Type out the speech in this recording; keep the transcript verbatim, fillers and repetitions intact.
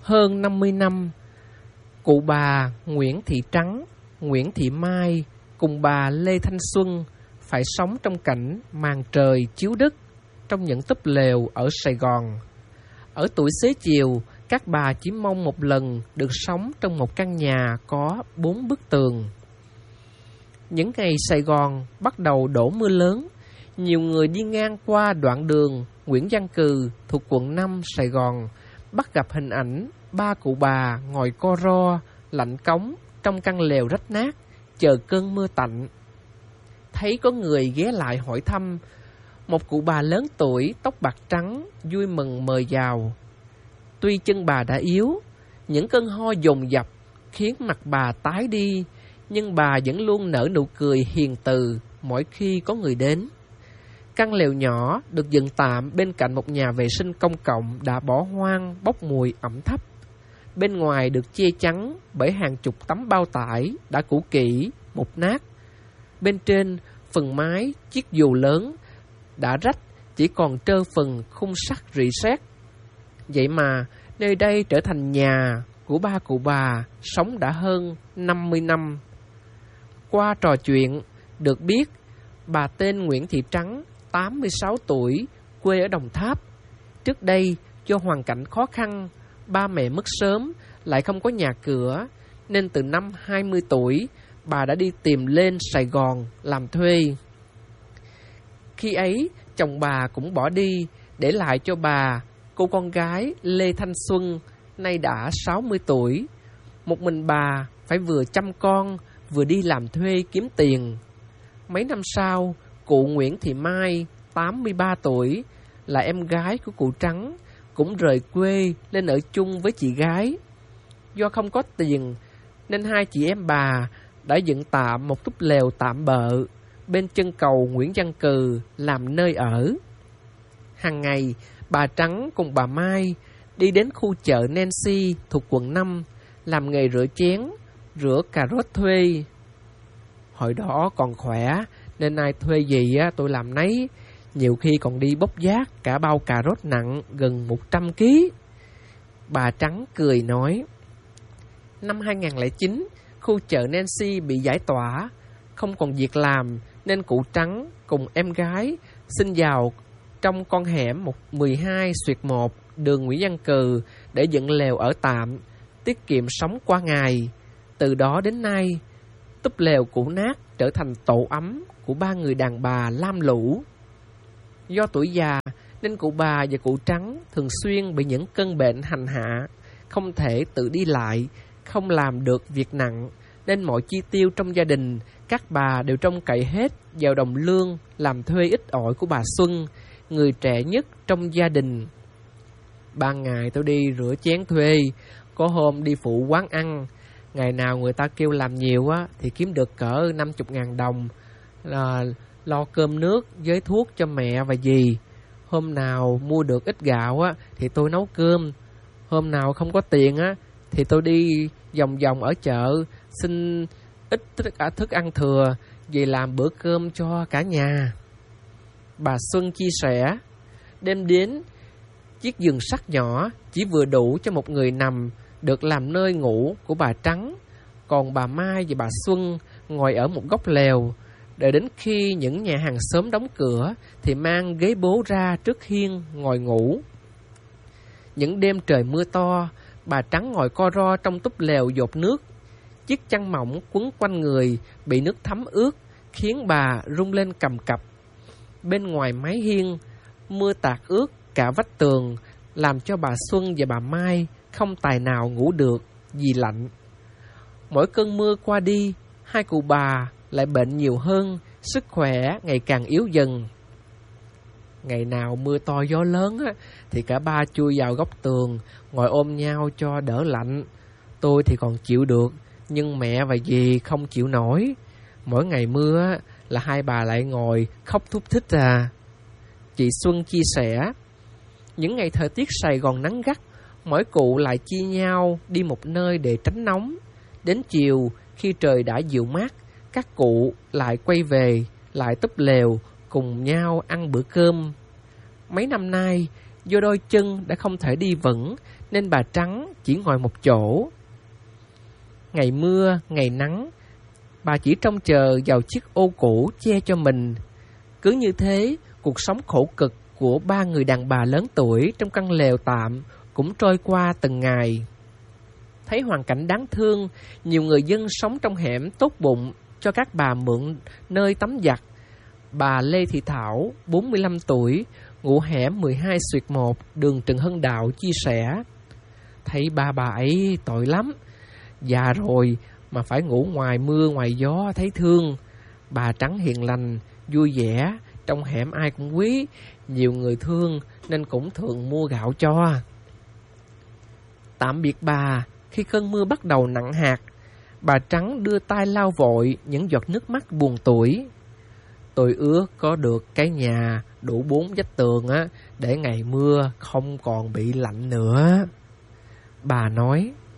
Hơn năm mươi năm, cụ bà Nguyễn Thị Trắng, Nguyễn Thị Mai cùng bà Lê Thanh Xuân phải sống trong cảnh màn trời chiếu đất trong những túp lều ở Sài Gòn. Ở tuổi xế chiều, các bà chỉ mong một lần được sống trong một căn nhà có bốn bức tường. Những ngày Sài Gòn bắt đầu đổ mưa lớn, nhiều người đi ngang qua đoạn đường Nguyễn Văn Cừ thuộc quận năm Sài Gòn bắt gặp hình ảnh ba cụ bà ngồi co ro, lạnh cống trong căn lều rách nát, chờ cơn mưa tạnh. Thấy có người ghé lại hỏi thăm, một cụ bà lớn tuổi, tóc bạc trắng, vui mừng mời vào. Tuy chân bà đã yếu, những cơn ho dồn dập khiến mặt bà tái đi, nhưng bà vẫn luôn nở nụ cười hiền từ mỗi khi có người đến. Căn lều nhỏ được dựng tạm bên cạnh một nhà vệ sinh công cộng đã bỏ hoang, bốc mùi ẩm thấp. Bên ngoài được che chắn bởi hàng chục tấm bao tải đã cũ kỹ, mục nát. Bên trên, phần mái chiếc dù lớn đã rách, chỉ còn trơ phần khung sắt rỉ sét. Vậy mà nơi đây trở thành nhà của ba cụ bà sống đã hơn năm mươi năm. Qua trò chuyện, được biết bà tên Nguyễn Thị Trắng, tám mươi sáu tuổi, quê ở Đồng Tháp. Trước đây, do hoàn cảnh khó khăn, ba mẹ mất sớm, lại không có nhà cửa, nên từ năm hai mươi tuổi, bà đã đi tìm lên Sài Gòn làm thuê. Khi ấy, chồng bà cũng bỏ đi, để lại cho bà cô con gái Lê Thanh Xuân, nay đã sáu mươi tuổi. Một mình bà phải vừa chăm con, vừa đi làm thuê kiếm tiền. Mấy năm sau, cụ Nguyễn Thị Mai, tám mươi ba tuổi, là em gái của cụ Trắng, cũng rời quê lên ở chung với chị gái. Do không có tiền, nên hai chị em bà đã dựng tạm một túp lều tạm bợ bên chân cầu Nguyễn Văn Cừ làm nơi ở. Hàng ngày, bà Trắng cùng bà Mai đi đến khu chợ Nancy thuộc quận năm làm nghề rửa chén, rửa cà rốt thuê. Hồi đó còn khỏe, nên ai thuê gì á tôi làm nấy, nhiều khi còn đi bốc vác cả bao cà rốt nặng gần một trăm ki lô gam. Bà Trắng cười nói, năm hai không không chín, khu chợ Nancy bị giải tỏa, không còn việc làm, nên cụ Trắng cùng em gái xin vào trong con hẻm mười hai xuyệt một đường Nguyễn Văn Cừ để dựng lều ở tạm, tiết kiệm sống qua ngày. Từ đó đến nay, túp lều cũ nát trở thành tổ ấm của ba người đàn bà lam lũ. Do tuổi già nên cụ bà và cụ Trắng thường xuyên bị những cơn bệnh hành hạ, không thể tự đi lại, không làm được việc nặng, nên mọi chi tiêu trong gia đình các bà đều trông cậy hết vào đồng lương làm thuê ít ỏi của bà Xuân, người trẻ nhất trong gia đình. Ban ngày tôi đi rửa chén thuê, có hôm đi phụ quán ăn. Ngày nào người ta kêu làm nhiều á thì kiếm được cỡ năm mươi ngàn đồng, là lo cơm nước với thuốc cho mẹ và dì. Hôm nào mua được ít gạo á thì tôi nấu cơm. Hôm nào không có tiền á thì tôi đi vòng vòng ở chợ xin ít cả thức ăn thừa về làm bữa cơm cho cả nhà. Bà Xuân chia sẻ, đêm đến, chiếc giường sắt nhỏ chỉ vừa đủ cho một người nằm, được làm nơi ngủ của bà Trắng. Còn bà Mai và bà Xuân ngồi ở một góc lều, đợi đến khi những nhà hàng xóm đóng cửa thì mang ghế bố ra trước hiên ngồi ngủ. Những đêm trời mưa to, bà Trắng ngồi co ro trong túp lều dột nước. Chiếc chăn mỏng quấn quanh người bị nước thấm ướt, khiến bà rung lên cầm cập. Bên ngoài mái hiên, mưa tạt ướt cả vách tường, làm cho bà Xuân và bà Mai không tài nào ngủ được vì lạnh. Mỗi cơn mưa qua đi, hai cụ bà lại bệnh nhiều hơn, sức khỏe ngày càng yếu dần. Ngày nào mưa to gió lớn á, thì cả ba chui vào góc tường, ngồi ôm nhau cho đỡ lạnh. Tôi thì còn chịu được, nhưng mẹ và dì không chịu nổi. Mỗi ngày mưa á, là hai bà lại ngồi khóc thút thít à. Chị Xuân chia sẻ, những ngày thời tiết Sài Gòn nắng gắt, mỗi cụ lại chia nhau đi một nơi để tránh nóng. Đến chiều, khi trời đã dịu mát, các cụ lại quay về, lại túp lều, cùng nhau ăn bữa cơm. Mấy năm nay, do đôi chân đã không thể đi vững nên bà Trắng chỉ ngồi một chỗ. Ngày mưa, ngày nắng, bà chỉ trông chờ vào chiếc ô cũ che cho mình. Cứ như thế, cuộc sống khổ cực của ba người đàn bà lớn tuổi trong căn lều tạm cũng trôi qua từng ngày. Thấy hoàn cảnh đáng thương, nhiều người dân sống trong hẻm tốt bụng cho các bà mượn nơi tắm giặt. Bà Lê Thị Thảo, bốn mươi lăm tuổi, ngụ hẻm mười hai xuyệt một, đường Trần Hưng Đạo chia sẻ: thấy ba bà ấy tội lắm, già rồi mà phải ngủ ngoài mưa ngoài gió thấy thương. Bà Trắng hiền lành, vui vẻ, trong hẻm ai cũng quý, nhiều người thương nên cũng thường mua gạo cho. Tạm biệt bà, khi cơn mưa bắt đầu nặng hạt, bà Trắng đưa tay lau vội những giọt nước mắt buồn tủi. Tôi ước có được cái nhà đủ bốn vách tường á, để ngày mưa không còn bị lạnh nữa. Bà nói.